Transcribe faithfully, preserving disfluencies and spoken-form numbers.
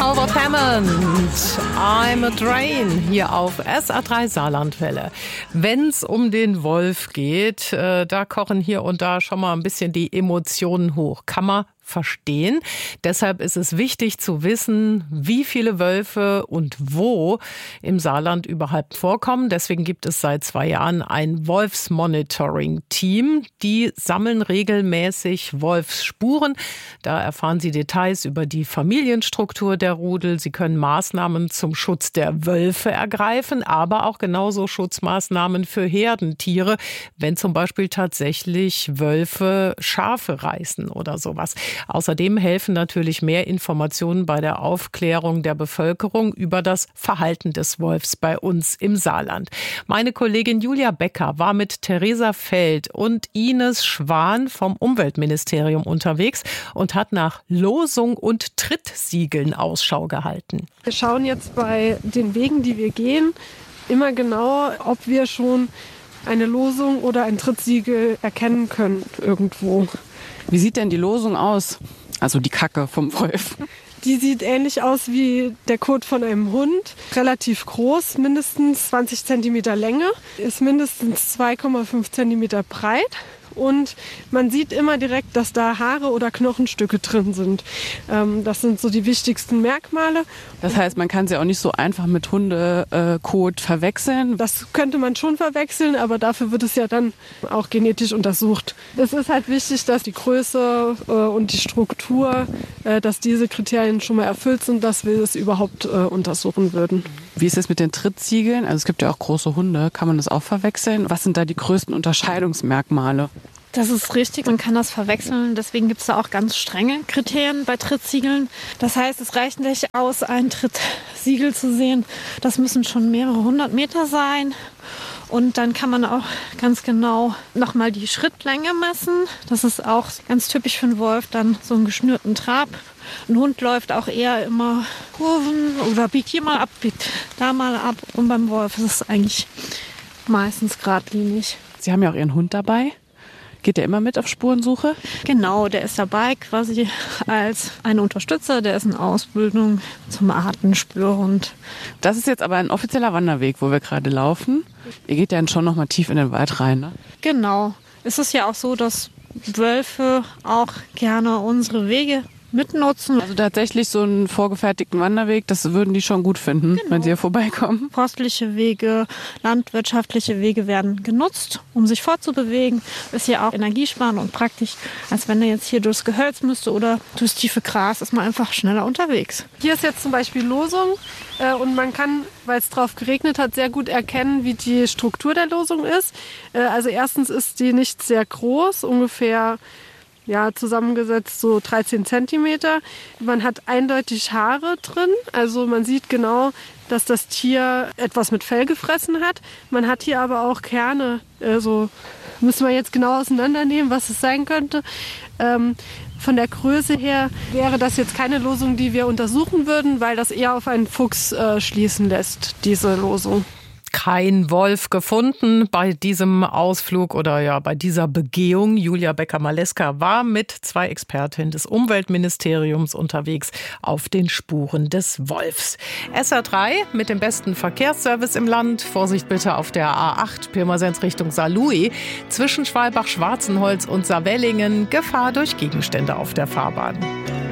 Howard Hammond, I'm a Train, hier auf S A drei Saarlandwelle. Wenn es um den Wolf geht, äh, da kochen hier und da schon mal ein bisschen die Emotionen hoch. Kann man verstehen. Deshalb ist es wichtig zu wissen, wie viele Wölfe und wo im Saarland überhaupt vorkommen. Deswegen gibt es seit zwei Jahren ein Wolfsmonitoring-Team. Die sammeln regelmäßig Wolfsspuren. Da erfahren sie Details über die Familienstruktur der Rudel. Sie können Maßnahmen zum Schutz der Wölfe ergreifen, aber auch genauso Schutzmaßnahmen für Herdentiere, wenn zum Beispiel tatsächlich Wölfe Schafe reißen oder sowas. Außerdem helfen natürlich mehr Informationen bei der Aufklärung der Bevölkerung über das Verhalten des Wolfs bei uns im Saarland. Meine Kollegin Julia Becker war mit Theresa Feld und Ines Schwan vom Umweltministerium unterwegs und hat nach Losung und Trittsiegeln Ausschau gehalten. Wir schauen jetzt bei den Wegen, die wir gehen, immer genau, ob wir schon eine Losung oder ein Trittsiegel erkennen können irgendwo. Wie sieht denn die Losung aus? Also die Kacke vom Wolf. Die sieht ähnlich aus wie der Kot von einem Hund. Relativ groß, mindestens zwanzig Zentimeter Länge, ist mindestens zwei Komma fünf Zentimeter breit. Und man sieht immer direkt, dass da Haare oder Knochenstücke drin sind. Ähm, das sind so die wichtigsten Merkmale. Das heißt, man kann sie auch nicht so einfach mit Hundekot verwechseln? Das könnte man schon verwechseln, aber dafür wird es ja dann auch genetisch untersucht. Es ist halt wichtig, dass die Größe äh, und die Struktur, äh, dass diese Kriterien schon mal erfüllt sind, dass wir es überhaupt äh, untersuchen würden. Wie ist es mit den Trittsiegeln? Also es gibt ja auch große Hunde. Kann man das auch verwechseln? Was sind da die größten Unterscheidungsmerkmale? Das ist richtig, man kann das verwechseln. Deswegen gibt es da auch ganz strenge Kriterien bei Trittsiegeln. Das heißt, es reicht nicht aus, ein Trittsiegel zu sehen. Das müssen schon mehrere hundert Meter sein. Und dann kann man auch ganz genau nochmal die Schrittlänge messen. Das ist auch ganz typisch für einen Wolf, dann so einen geschnürten Trab. Ein Hund läuft auch eher immer Kurven oder biegt hier mal ab, biegt da mal ab. Und beim Wolf ist es eigentlich meistens geradlinig. Sie haben ja auch Ihren Hund dabei. Geht der immer mit auf Spurensuche? Genau, der ist dabei quasi als ein Unterstützer. Der ist in Ausbildung zum Artenspürhund. Das ist jetzt aber ein offizieller Wanderweg, wo wir gerade laufen. Ihr geht ja dann schon noch mal tief in den Wald rein, ne? Genau. Es ist ja auch so, dass Wölfe auch gerne unsere Wege mitnutzen. Also tatsächlich so einen vorgefertigten Wanderweg, das würden die schon gut finden, genau, wenn sie hier vorbeikommen. Forstliche Wege, landwirtschaftliche Wege werden genutzt, um sich fortzubewegen. Ist ja auch energiesparend und praktisch, als wenn er jetzt hier durchs Gehölz müsste oder durchs tiefe Gras, ist man einfach schneller unterwegs. Hier ist jetzt zum Beispiel Losung äh, und man kann, weil es drauf geregnet hat, sehr gut erkennen, wie die Struktur der Losung ist. Äh, also erstens ist die nicht sehr groß, ungefähr ja, zusammengesetzt so dreizehn Zentimeter. Man hat eindeutig Haare drin, also man sieht genau, dass das Tier etwas mit Fell gefressen hat. Man hat hier aber auch Kerne, also müssen wir jetzt genau auseinandernehmen, was es sein könnte. Ähm, von der Größe her wäre das jetzt keine Losung, die wir untersuchen würden, weil das eher auf einen Fuchs äh, schließen lässt, diese Losung. Kein Wolf gefunden bei diesem Ausflug oder ja bei dieser Begehung. Julia Becker-Maleska war mit zwei Expertinnen des Umweltministeriums unterwegs auf den Spuren des Wolfs. S R drei mit dem besten Verkehrsservice im Land. Vorsicht bitte auf der A acht Pirmasens Richtung Saarlouis. Zwischen Schwalbach-Schwarzenholz und Saarwellingen Gefahr durch Gegenstände auf der Fahrbahn.